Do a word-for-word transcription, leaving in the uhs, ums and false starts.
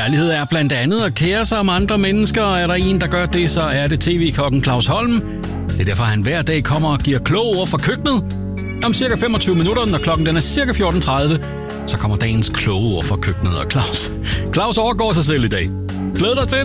Kærlighed er blandt andet at kære sig om andre mennesker, og er der en, der gør det, så er det tv-kokken Claus Holm. Det er derfor, han hver dag kommer og giver kloge ord fra køkkenet. Om cirka femogtyve minutter, når klokken den er cirka fjorten tredive, så kommer dagens kloge ord fra køkkenet, og Claus, Claus overgår sig selv i dag. Glæd dig til!